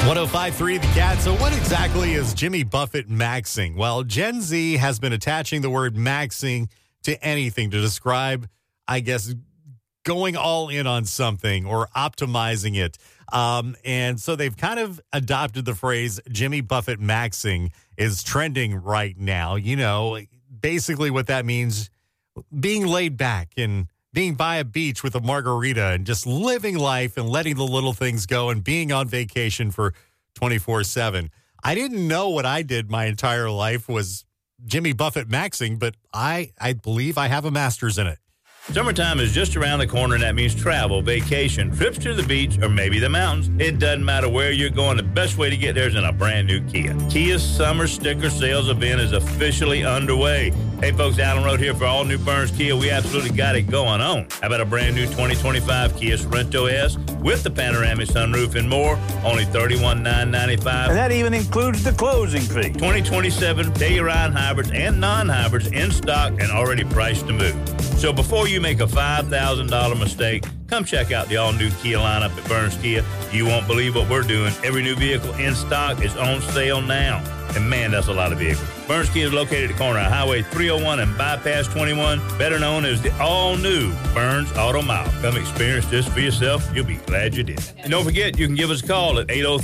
105.3 The Cat. So what exactly is Jimmy Buffett maxing? Well, Gen Z has been attaching the word maxing to anything to describe, I guess, going all in on something or optimizing it. And so they've kind of adopted the phrase Jimmy Buffett maxing is trending right now. You know, basically what that means, being laid back and being by a beach with a margarita and just living life and letting the little things go and being on vacation for 24/7. I didn't know what I did my entire life was Jimmy Buffett maxing, but I believe I have a master's in it. Summertime is just around the corner, and that means travel, vacation, trips to the beach, or maybe the mountains. It doesn't matter where you're going. The best way to get there is in a brand new Kia. Kia's summer sticker sales event is officially underway. Hey, folks, Allen Road here for all new Burns Kia. We absolutely got it going on. How about a brand new 2025 Kia Sorento S with the panoramic sunroof and more? Only $31,995. And that even includes the closing fee. 2027 Telluride hybrids and non-hybrids in stock and already priced to move. So before you make a $5,000 mistake, come check out the all-new Kia lineup at Burns Kia. You won't believe what we're doing. Every new vehicle in stock is on sale now. And man, that's a lot of vehicles. Burns Kia is located at the corner of Highway 301 and Bypass 21, better known as the all-new Burns Auto Mile. Come experience this for yourself. You'll be glad you did. And don't forget, you can give us a call at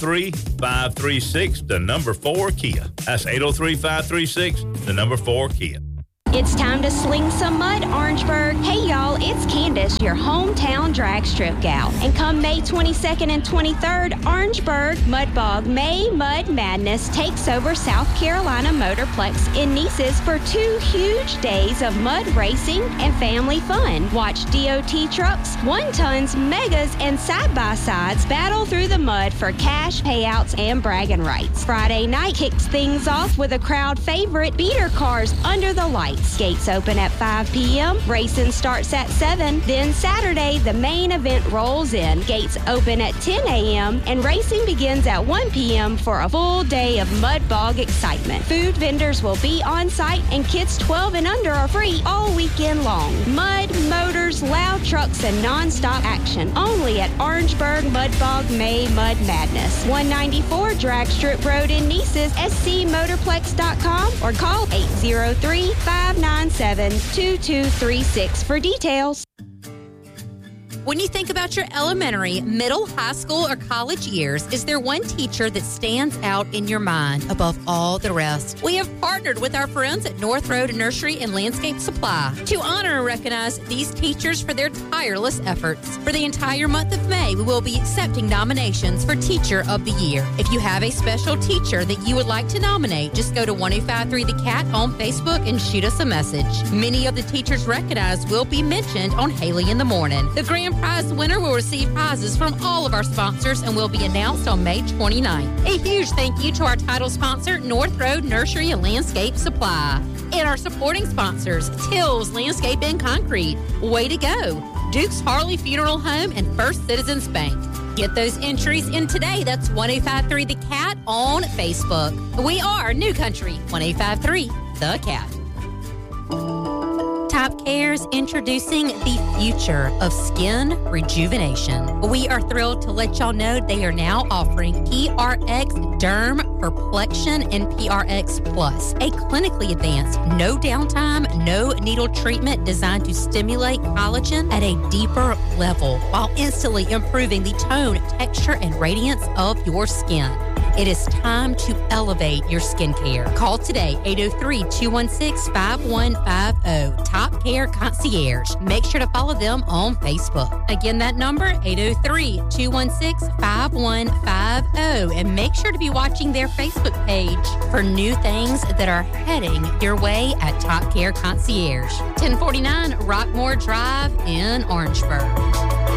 803-536-4 Kia. That's 803-536-4 Kia. It's time to sling some mud, Orangeburg. Hey, y'all, it's Candace, your hometown drag strip gal. And come May 22nd and 23rd, Orangeburg Mud Bog May Mud Madness takes over South Carolina Motorplex in Nices for 2 huge days of mud racing and family fun. Watch DOT trucks, 1-tons, megas, and side-by-sides battle through the mud for cash payouts and bragging rights. Friday night kicks things off with a crowd favorite, beater cars under the lights. Gates open at 5 p.m. Racing starts at 7. Then Saturday, the main event rolls in. Gates open at 10 a.m. and racing begins at 1 p.m. for a full day of mud bog excitement. Food vendors will be on site and kids 12 and under are free all weekend long. Mud, motors, loud trucks, and non-stop action. Only at Orangeburg Mud Bog May Mud Madness. 194 Drag Strip Road in Nices, scmotorplex.com or call 803-597-2236 for details. When you think about your elementary, middle, high school, or college years, is there one teacher that stands out in your mind above all the rest? We have partnered with our friends at North Road Nursery and Landscape Supply to honor and recognize these teachers for their tireless efforts. For the entire month of May, we will be accepting nominations for Teacher of the Year. If you have a special teacher that you would like to nominate, just go to 1053 The Cat on Facebook and shoot us a message. Many of the teachers recognized will be mentioned on Haley in the Morning. The grand prize winner will receive prizes from all of our sponsors and will be announced on May 29th. A huge thank you to our title sponsor, North Road Nursery and Landscape Supply. And our supporting sponsors, Tills Landscape and Concrete, Way to Go, Duke's Harley Funeral Home, and First Citizens Bank. Get those entries in today. That's 1053 The Cat on Facebook. We are New Country 1053 The Cat. Top Care's introducing the future of skin rejuvenation. We are thrilled to let y'all know they are now offering PRX Derm Perplexion and PRX Plus, a clinically advanced, no downtime, no needle treatment designed to stimulate collagen at a deeper level while instantly improving the tone, texture, and radiance of your skin. It is time to elevate your skincare. Call today, 803-216-5150. Top Care Concierge. Make sure to follow them on Facebook. Again, that number, 803-216-5150. And make sure to be watching their Facebook page for new things that are heading your way at Top Care Concierge. 1049 Rockmore Drive in Orangeburg.